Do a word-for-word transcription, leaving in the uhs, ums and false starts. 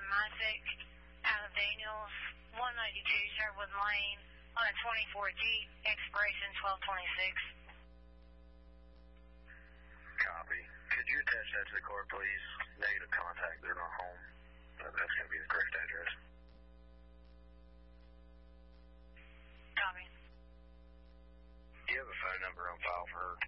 Misick out of Daniels, one ninety-two Sherwood Lane, on a twenty-four Jeep, expiration twelve twenty-six. Copy. Could you attach that to the car, please? Negative contact, they're not home. That's going to be the correct address. Copy. Do you have a phone number on file for her?